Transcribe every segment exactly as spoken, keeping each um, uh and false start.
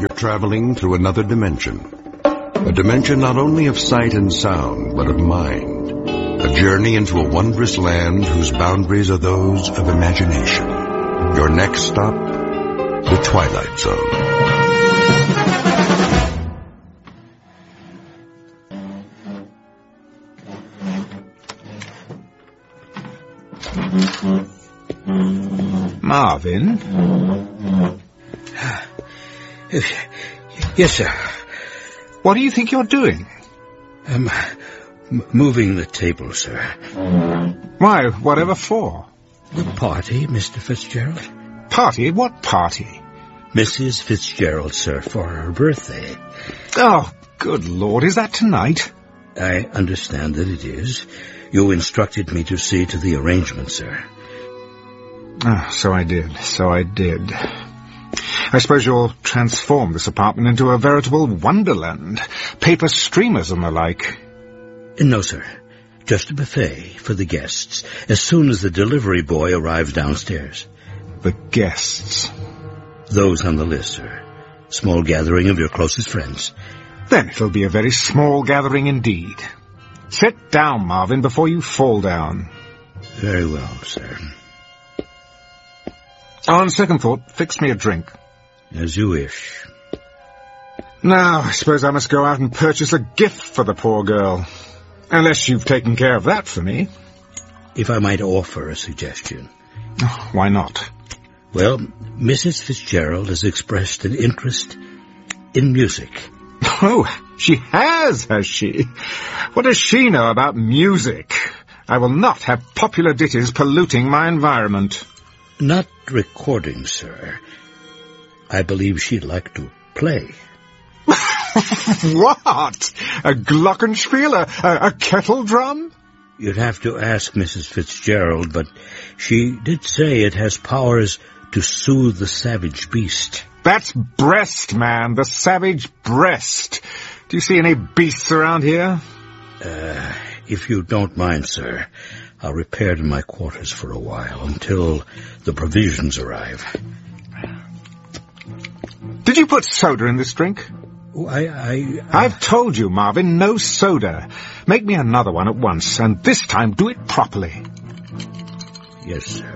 You're traveling through another dimension. A dimension not only of sight and sound, but of mind. A journey into a wondrous land whose boundaries are those of imagination. Your next stop, the Twilight Zone. Marvin? Yes, sir. What do you think you're doing? Um, m- moving the table, sir. Why, whatever for? The party, Mister Fitzgerald. Party? What party? Missus Fitzgerald, sir, for her birthday. Oh, good Lord, is that tonight? I understand that it is. You instructed me to see to the arrangement, sir. Ah, so I did, so I did. I suppose you'll transform this apartment into a veritable wonderland. Paper streamers and the like. No, sir. Just a buffet for the guests, as soon as the delivery boy arrives downstairs. The guests? Those on the list, sir. Small gathering of your closest friends. Then it'll be a very small gathering indeed. Sit down, Marvin, before you fall down. Very well, sir. On second thought, fix me a drink. As you wish. Now, I suppose I must go out and purchase a gift for the poor girl. Unless you've taken care of that for me. If I might offer a suggestion. Oh, why not? Well, Missus Fitzgerald has expressed an interest in music. Oh, she has, has she? What does she know about music? I will not have popular ditties polluting my environment. Not recording, sir. I believe she'd like to play. What? A glockenspiel? A, a, a kettle drum? You'd have to ask Missus Fitzgerald, but she did say it has powers to soothe the savage beast. That's breast, man, the savage breast. Do you see any beasts around here? Uh, if you don't mind, sir, I'll repair to my quarters for a while until the provisions arrive. Did you put soda in this drink? Oh, I, I, uh... I've told you, Marvin, no soda. Make me another one at once, and this time do it properly. Yes, sir.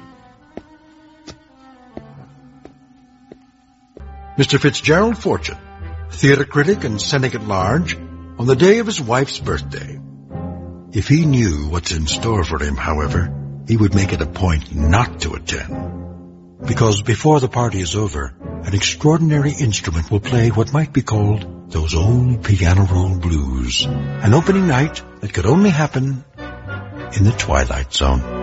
Mister Fitzgerald Fortune, theatre critic and cynic at large, on the day of his wife's birthday. If he knew what's in store for him, however, he would make it a point not to attend. Because before the party is over, an extraordinary instrument will play what might be called those old piano roll blues. An opening night that could only happen in the Twilight Zone.